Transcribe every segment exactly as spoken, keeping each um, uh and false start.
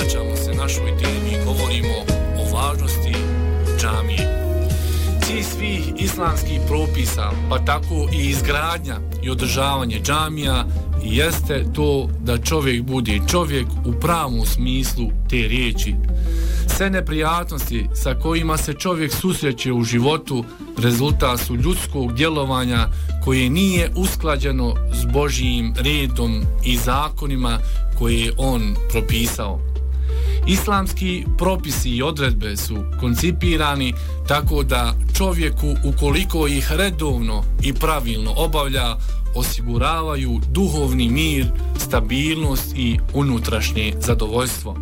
vraćamo se našoj temi i govorimo o važnosti džamije. Cilj svih islamskih propisa, pa tako i izgradnja i održavanje džamija, jeste to da čovjek bude čovjek u pravom smislu te riječi. Sve neprijatnosti sa kojima se čovjek susreće u životu rezultat su ljudskog djelovanja koje nije usklađeno s Božjim redom i zakonima koje je on propisao. Islamski propisi i odredbe su koncipirani tako da čovjeku, ukoliko ih redovno i pravilno obavlja, osiguravaju duhovni mir, stabilnost i unutrašnje zadovoljstvo.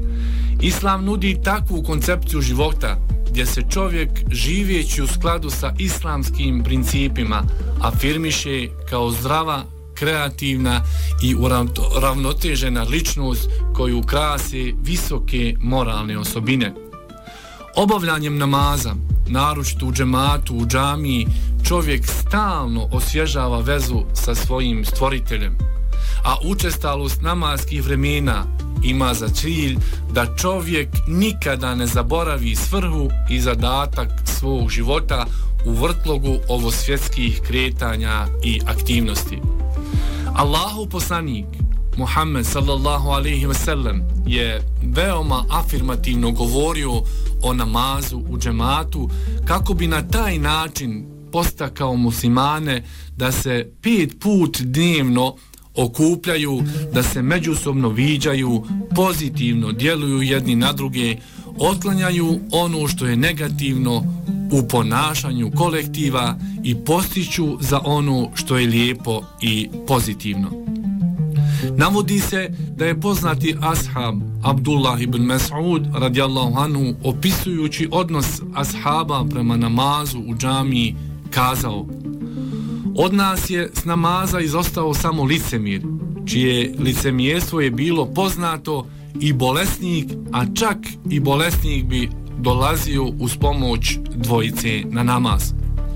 Islam nudi takvu koncepciju života gdje se čovjek, živeći u skladu sa islamskim principima, afirmiše kao zdrava, kreativna i uravnotežena ličnost koju krase visoke moralne osobine. Obavljanjem namaza, naročito u džematu, u džamiji, čovjek stalno osvježava vezu sa svojim stvoriteljem, a učestalost namazskih vremena ima za cilj da čovjek nikada ne zaboravi svrhu i zadatak svog života u vrtlogu ovosvjetskih kretanja i aktivnosti. Allahov poslanik Muhammed sallallahu alejhi ve sellem je veoma afirmativno govorio o namazu u džematu kako bi na taj način postakao muslimane da se pet put dnevno okupljaju, da se međusobno viđaju, pozitivno djeluju jedni na druge, otklanjaju ono što je negativno u ponašanju kolektiva i postiću za ono što je lijepo i pozitivno. Navodi se da je poznati ashab Abdullah ibn Mas'ud radijallahu anhu, opisujući odnos ashaba prema namazu u džamiji, kazao: od nas je s namaza izostao samo licemir, čije licemjerstvo je bilo poznato, i bolesnik, a čak i bolesnik bi dolazio uz pomoć dvojice na namaz.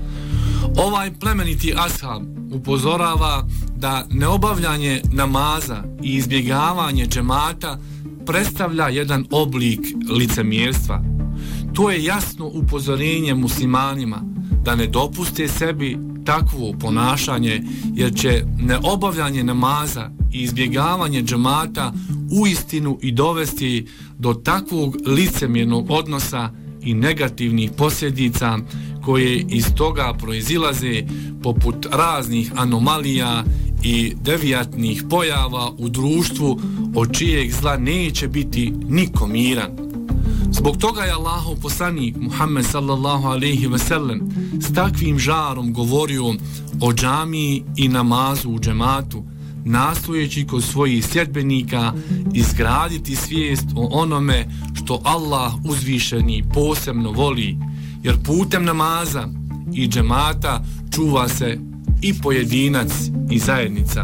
Ovaj plemeniti ashab upozorava da neobavljanje namaza i izbjegavanje džemata predstavlja jedan oblik licemjerstva. To je jasno upozorenje muslimanima da ne dopuste sebi takvo ponašanje, jer će neobavljanje namaza i izbjegavanje džemata uistinu i dovesti do takvog licemjernog odnosa i negativnih posljedica koje iz toga proizilaze, poput raznih anomalija i devijatnih pojava u društvu, od čijeg zla neće biti niko miran. Zbog toga je Allahov poslanik Muhammed sallallahu alejhi ve sellem s takvim žarom govorio o džamiji i namazu u džematu, nastojeći kod svojih sljedbenika izgraditi svijest o onome što Allah uzvišeni posebno voli, jer putem namaza i džemata čuva se i pojedinac i zajednica.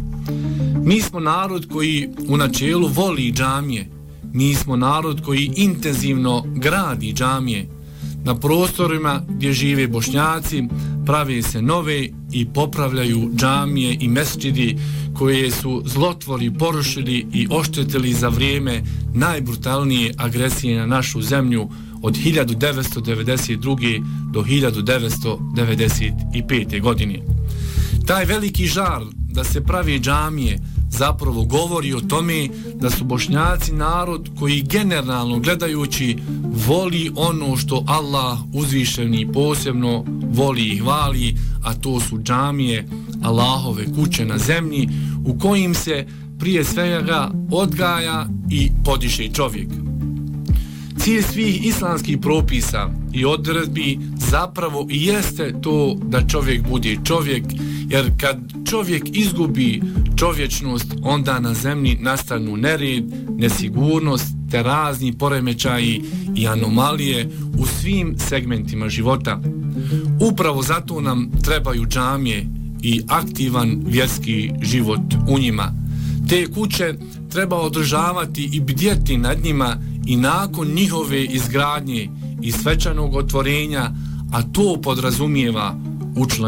Mi smo narod koji u načelu voli džamije. Mi smo narod koji intenzivno gradi džamije. Na prostorima gdje žive Bošnjaci prave se nove i popravljaju džamije i mesdžidi koje su zlotvori porušili i oštetili za vrijeme najbrutalnije agresije na našu zemlju od hiljadu devetsto devedeset druge do hiljadu devetsto devedeset pete. godine. Taj veliki žar da se pravi džamije zapravo govori o tome da su Bošnjaci narod koji generalno gledajući voli ono što Allah uzvišeni posebno voli i hvali, a to su džamije, Allahove kuće na zemlji u kojim se prije svega odgaja i podiže čovjek. Cilj svih islamskih propisa i odredbi zapravo i jeste to da čovjek bude čovjek, jer kad čovjek izgubi čovječnost, onda na zemlji nastanu nered, nesigurnost te razni poremećaji i anomalije u svim segmentima života. Upravo zato nam trebaju džamije i aktivan vjerski život u njima. Te kuće treba održavati i bdjeti nad njima i nakon njihove izgradnje i svečanog otvorenja, a to podrazumijeva učlanjenje